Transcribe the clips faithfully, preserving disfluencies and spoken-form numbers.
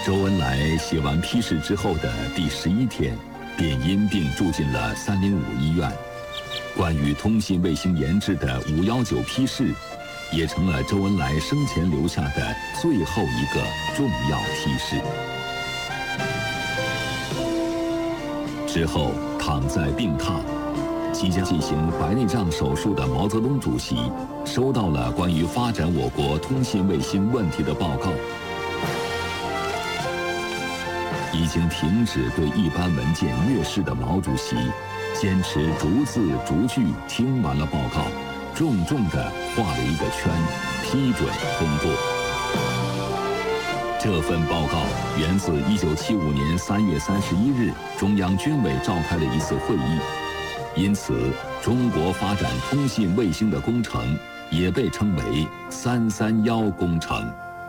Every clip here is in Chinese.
周恩来写完批示之后的第十一天，便因病住进了三零五医院。关于通信卫星研制的五幺九批示，也成了周恩来生前留下的最后一个重要批示。之后，躺在病榻，即将进行白内障手术的毛泽东主席，收到了关于发展我国通信卫星问题的报告。已经停止对一般文件阅视的毛主席，坚持逐字逐句听完了报告，重重地画了一个圈，批准通过。这份报告源自一九七五年三月三十一日中央军委召开的一次会议，因此中国发展通信卫星的工程也被称为“三三幺工程”。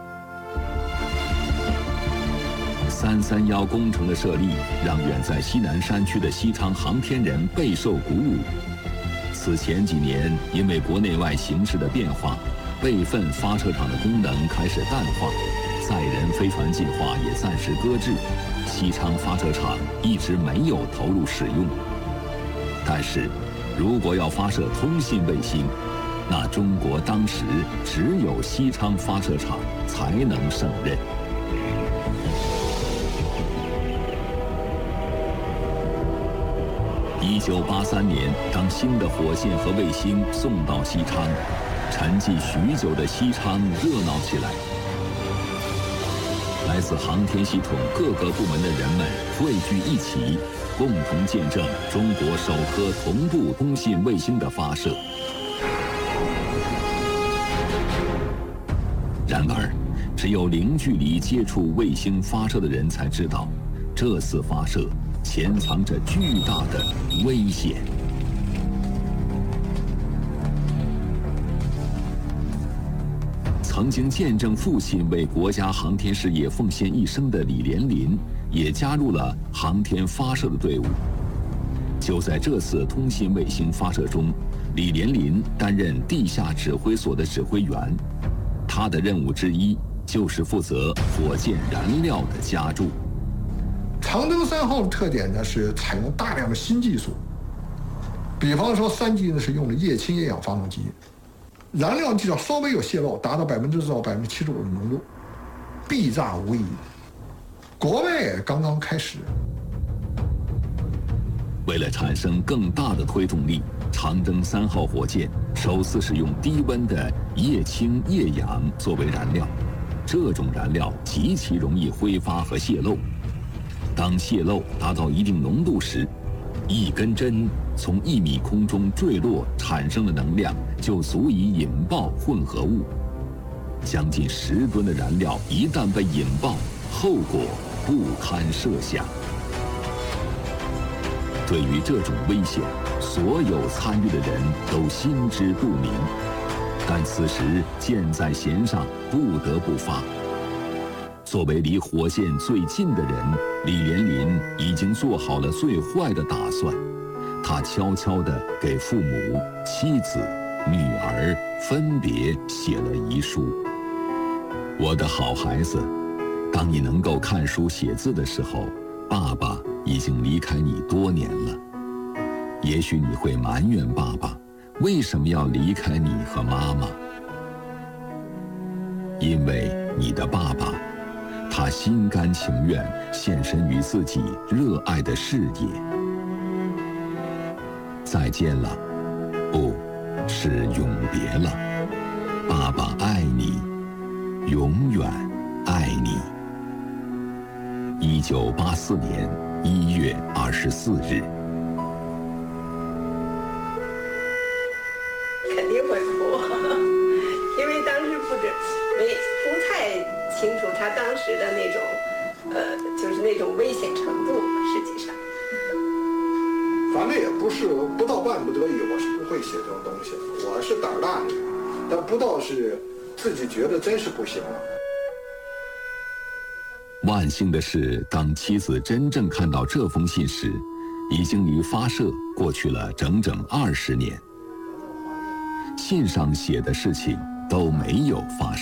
三三幺工程的设立，让远在西南山区的西昌航天人备受鼓舞。此前几年，因为国内外形势的变化，备份发射场的功能开始淡化，载人飞船计划也暂时搁置，西昌发射场一直没有投入使用。但是，如果要发射通信卫星，那中国当时只有西昌发射场才能胜任。一九八三年，当新的火箭和卫星送到西昌，沉寂许久的西昌热闹起来。来自航天系统各个部门的人们汇聚一起，共同见证中国首颗同步通信卫星的发射。然而，只有零距离接触卫星发射的人才知道，这次发射潜藏着巨大的危险。曾经见证父亲为国家航天事业奉献一生的李连林，也加入了航天发射的队伍。就在这次通信卫星发射中，李连林担任地下指挥所的指挥员，他的任务之一就是负责火箭燃料的加注。 长征三号的特点呢是采用大量的新技术，比方说三级呢是用了液氢液氧发动机，燃料只要稍微有泄漏，达到百分之至少百分之七十五的浓度，必炸无疑。国外也刚刚开始。 为了产生更大的推动力，长征三号火箭首次使用低温的液氢液氧作为燃料，这种燃料极其容易挥发和泄漏。当泄漏达到一定浓度时，一根针从一米空中坠落产生的能量就足以引爆混合物。将近十吨的燃料一旦被引爆，后果不堪设想。对于这种危险，所有参与的人都心知肚明，但此时箭在弦上，不得不发。作为离火箭最近的人，李连林已经做好了最坏的打算。他悄悄地给父母、妻子、女儿分别写了遗书。我的好孩子，当你能够看书写字的时候，爸爸已经离开你多年了。也许你会埋怨爸爸为什么要离开你和妈妈，因为你的爸爸他心甘情愿献身于自己热爱的事业。再见了，不，是永别了。爸爸爱你，永远爱你。一九八四年一月二十四日。 肯定会哭，因为当时不知没不太清楚他当时的那种，呃，就是那种危险程度。实际上， 反正也不是不到万不得已，我是不会写这种东西的。我是胆儿大的，但不到是自己觉得真是不行了。 万幸的是，当妻子真正看到这封信时，已经离发射过去了整整二十年。信上写的事情都没有发生。